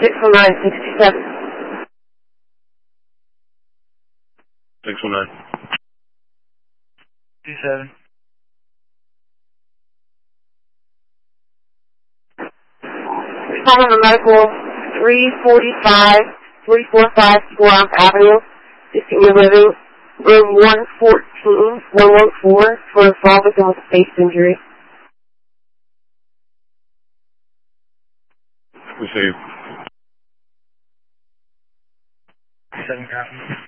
61967. 619. 27. Responding to medical 345 Square Avenue, Senior Living, room 114, 114, for a fall victim with a face injury. Received. 7 copies.